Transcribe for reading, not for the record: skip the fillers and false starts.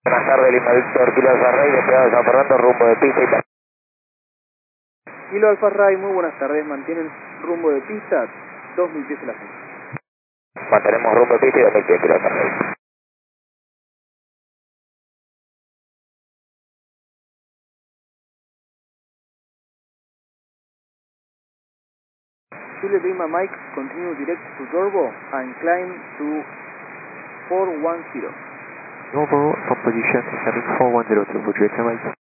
Buenas tardes, Lima Víctor, Kilo Alfa Rey, desplegado de San Fernando, rumbo de pista y Kilo Alfa Rey, muy buenas tardes, mantienen rumbo de pista, 2000 pies el ascenso. mantenemos rumbo de pista y 2000 pies, Kilo Alfa Rey. Juliet Lima Mike, continue direct to Turbo and climb to 410. Turbo, from position 7410 to Juliet Mike.